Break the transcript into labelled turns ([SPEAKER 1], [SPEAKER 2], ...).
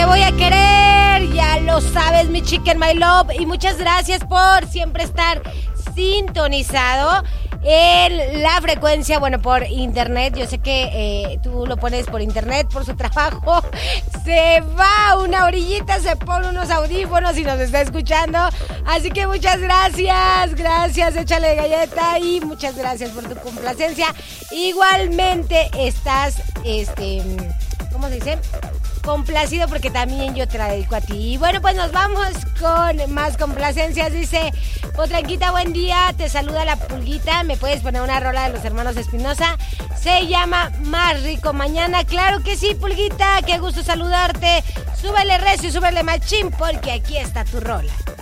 [SPEAKER 1] voy a querer, ya lo sabes, mi chicken, my love. Y muchas gracias por siempre estar sintonizado en la frecuencia, bueno, por internet. Yo sé que tú lo pones por internet, por su trabajo. Se va a una orillita, se pone unos audífonos y nos está escuchando. Así que muchas gracias, échale galleta y muchas gracias por tu complacencia. Igualmente estás, ¿cómo se dice? Complacido porque también yo te la dedico a ti. Y bueno, pues nos vamos con más complacencias. Dice Potranquita, buen día, te saluda la Pulguita. ¿Me puedes poner una rola de los hermanos Espinosa? Se llama Más Rico Mañana. Claro que sí, Pulguita, qué gusto saludarte. Súbele recio y súbele machín porque aquí está tu rola.